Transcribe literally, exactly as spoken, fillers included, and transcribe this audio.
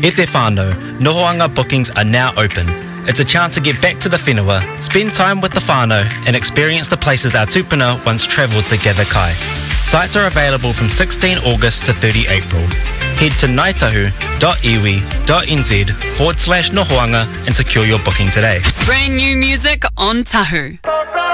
E te whānau, Nohoanga bookings are now open. It's a chance to get back to the whenua, spend time with the whānau, and experience the places our tupuna once travelled to gather kai. Sites are available from sixteenth August to thirtieth April. Head to ngaitahu dot iwi dot nz forward slash nohoanga and secure your booking today. Brand new music on Tahu.